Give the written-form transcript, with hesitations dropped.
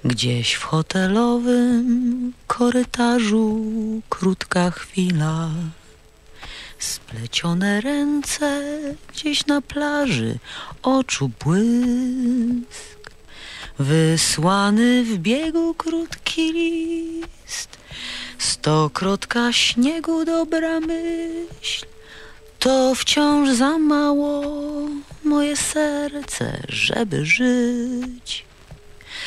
Gdzieś w hotelowym korytarzu krótka chwila, splecione ręce gdzieś na plaży, oczu błysk, wysłany w biegu krótki list, stokrotka śniegu dobra myśl, to wciąż za mało moje serce, żeby żyć.